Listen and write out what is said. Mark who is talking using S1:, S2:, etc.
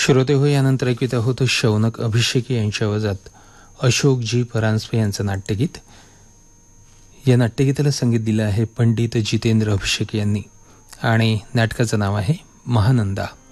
S1: श्रोते हो, यानंतर ऐकवित आहोत शौनक अभिषेकी यांच्या आवाजात अशोक जी परांजपे यांचं नाट्यगीत. या नाट्यगीताला संगीत दिलं आहे पंडित जितेंद्र अभिषेकी यांनी आणि नाटकाचं नाव आहे महानंदा.